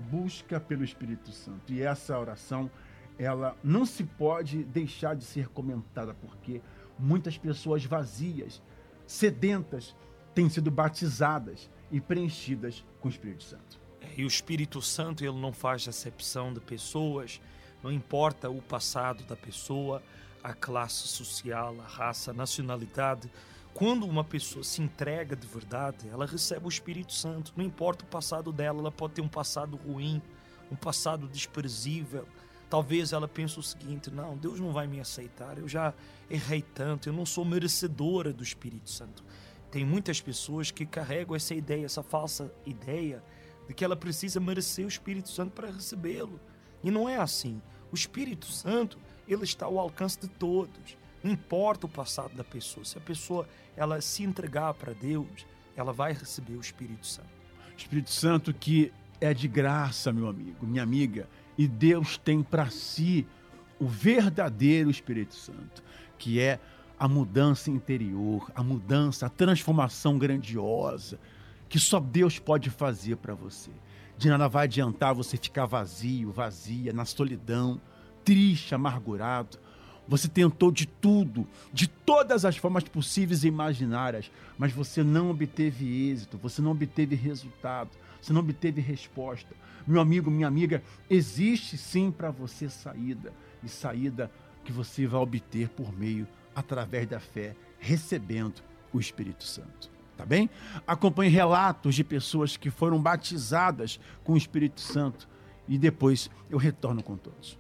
busca pelo Espírito Santo. E essa oração, ela não se pode deixar de ser comentada, porque muitas pessoas vazias, sedentas, têm sido batizadas e preenchidas com o Espírito Santo. E o Espírito Santo, ele não faz acepção de pessoas, não importa o passado da pessoa, a classe social, a raça, a nacionalidade. Quando uma pessoa se entrega de verdade, ela recebe o Espírito Santo. Não importa o passado dela, ela pode ter um passado ruim, um passado desprezível. Talvez ela pense o seguinte: não, Deus não vai me aceitar, eu já errei tanto, eu não sou merecedora do Espírito Santo. Tem muitas pessoas que carregam essa ideia, essa falsa ideia de que ela precisa merecer o Espírito Santo para recebê-lo. E não é assim. O Espírito Santo, ele está ao alcance de todos. Não importa o passado da pessoa. Se a pessoa ela se entregar para Deus, ela vai receber o Espírito Santo. Espírito Santo que é de graça, meu amigo, minha amiga. E Deus tem para si o verdadeiro Espírito Santo, que é a mudança interior, a mudança, a transformação grandiosa, que só Deus pode fazer para você. De nada vai adiantar você ficar vazio, vazia, na solidão, triste, amargurado. Você tentou de tudo, de todas as formas possíveis e imaginárias, mas você não obteve êxito, você não obteve resultado, você não obteve resposta. Meu amigo, minha amiga, existe sim para você saída, e saída que você vai obter por meio, através da fé, recebendo o Espírito Santo. Tá bem? Acompanhe relatos de pessoas que foram batizadas com o Espírito Santo e depois eu retorno com todos.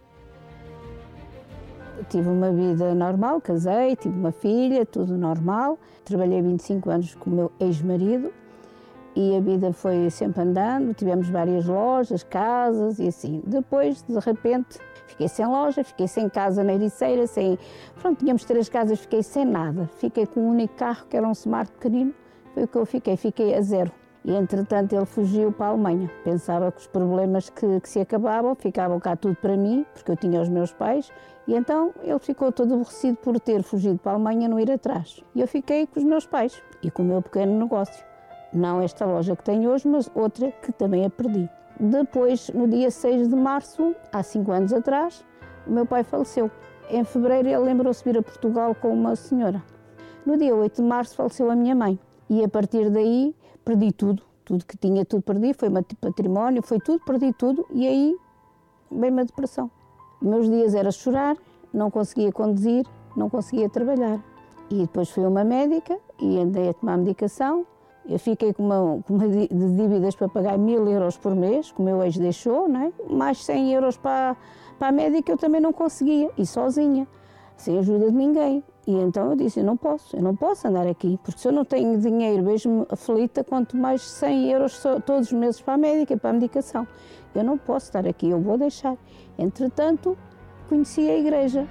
Eu tive uma vida normal, casei, tive uma filha, tudo normal. Trabalhei 25 anos com o meu ex-marido e a vida foi sempre andando. Tivemos várias lojas, casas e assim. Depois, de repente, fiquei sem loja, fiquei sem casa na Ericeira, Pronto, tínhamos 3 casas, fiquei sem nada. Fiquei com um único carro, que era um Smart pequenino. Foi o que eu fiquei a zero. E, entretanto, ele fugiu para a Alemanha. Pensava que os problemas que se acabavam, ficavam cá tudo para mim, porque eu tinha os meus pais. E então ele ficou todo aborrecido por ter fugido para a Alemanha e não ir atrás. E eu fiquei com os meus pais e com o meu pequeno negócio. Não esta loja que tenho hoje, mas outra que também a perdi. Depois, no dia 6 de março, há 5 anos atrás, o meu pai faleceu. Em fevereiro ele lembrou-se de vir a Portugal com uma senhora. No dia 8 de março faleceu a minha mãe. E a partir daí perdi tudo. Tudo que tinha, tudo perdi. Foi meu património, foi tudo, perdi tudo. E aí veio-me a depressão. Meus dias era chorar, não conseguia conduzir, não conseguia trabalhar. E depois fui a uma médica e andei a tomar medicação. Eu fiquei com uma de dívidas para pagar 1000 euros por mês, que o meu ex deixou, não é? Mais 100 euros para a médica eu também não conseguia, e sozinha, sem ajuda de ninguém. E então eu disse, eu não posso andar aqui, porque se eu não tenho dinheiro, vejo-me aflita, quanto mais 100 euros todos os meses para a médica, para a medicação. Eu não posso estar aqui, eu vou deixar. Entretanto, conheci a igreja.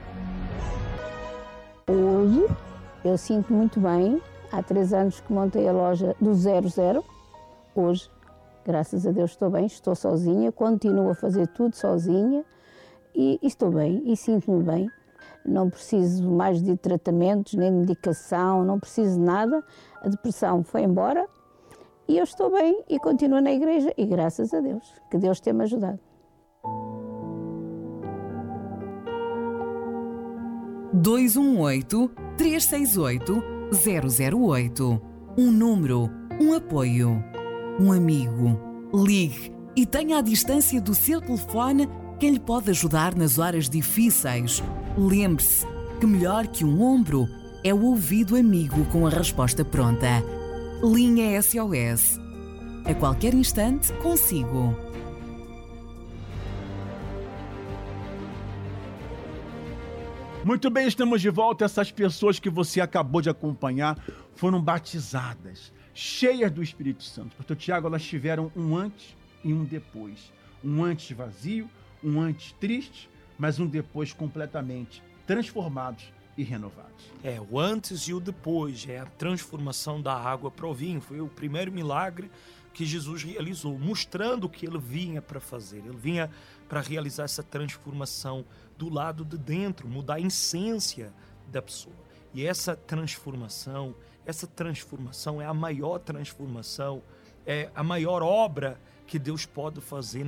Hoje, eu sinto muito bem. Há 3 anos que montei a loja do 00. Hoje, graças a Deus, estou bem, estou sozinha, continuo a fazer tudo sozinha e estou bem e sinto-me bem. Não preciso mais de tratamentos, nem de medicação, não preciso de nada. A depressão foi embora e eu estou bem e continuo na igreja e graças a Deus, que Deus tem-me ajudado. 218-368-008. Um número, um apoio, um amigo. Ligue e tenha à distância do seu telefone quem lhe pode ajudar nas horas difíceis. Lembre-se que melhor que um ombro é o ouvido amigo com a resposta pronta. Linha SOS. A qualquer instante, consigo. Muito bem, estamos de volta. Essas pessoas que você acabou de acompanhar foram batizadas, cheias do Espírito Santo. Pastor Tiago, elas tiveram um antes e um depois. Um antes vazio, um antes triste, mas um depois completamente transformados e renovados. O antes e o depois, é a transformação da água para o vinho. Foi o primeiro milagre que Jesus realizou, mostrando o que ele vinha para fazer. Ele vinha para realizar essa transformação do lado de dentro, mudar a essência da pessoa. E essa transformação é a maior transformação, é a maior obra que Deus pode fazer